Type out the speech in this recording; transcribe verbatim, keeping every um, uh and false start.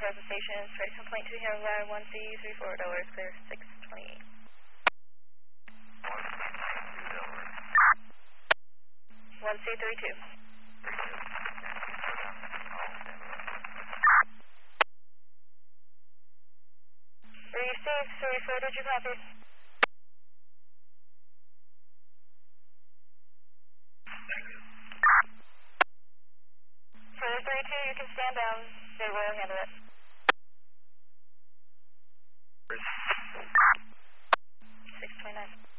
Present station, straight complaint to him by one C three four Delaware, clear six twenty-eight. one C three two. Receive three four, did you copy? For the three two, you can stand down. They will handle it. six twenty-nine.